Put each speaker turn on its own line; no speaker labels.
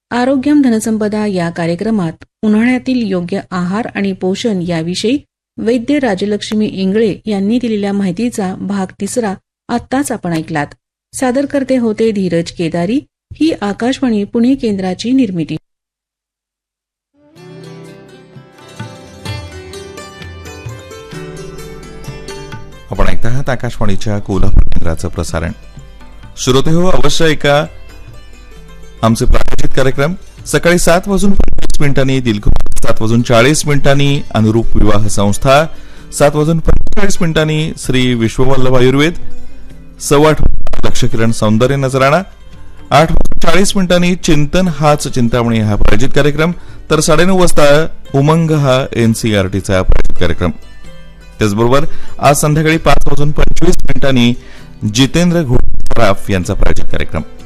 आरोग्यम धनसंपदा या कार्यक्रमात उन्हाळ्यातील योग्य आहार आणि पोषण याविषयी वैद्य राजलक्ष्मी इंगळे यांनी दिलेल्या माहितीचा भाग 3 आत्ताच आपण ऐकलात. सादर करते होते धीरज केदारी. ही आकाशवाणी पुणे केंद्राची निर्मिती.
आपण ऐकत आहात आकाशवाणीच्या कोल्हापूर केंद्राचं प्रसारण. श्रोते हो, अवश्य ऐका आमचे प्रायोजित कार्यक्रम. सकाळी 7:25 दिलखुश, 7:40 अनुरूप विवाह संस्था, 7:45 श्री विश्ववल्लभ आयुर्वेद, 8:15 लक्षकिरण सौंदर्य नजराणा, 8:40 चिंतन हाच चिंतामणी हा प्रायोजित कार्यक्रम, तर 9:30 वाजता उमंग हा एनसीईआरटीचा प्रायोजित कार्यक्रम. त्याचबरोबर आज संध्याकाळी 5:25 जितेंद्र घोडराफ यांचा प्रायोजित कार्यक्रम.